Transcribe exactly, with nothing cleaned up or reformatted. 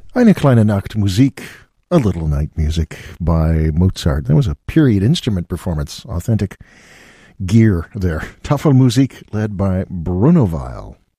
Eine kleine Nachtmusik, a little night music by Mozart. That was a period instrument performance, authentic gear there. Tafelmusik led by Bruno Weil.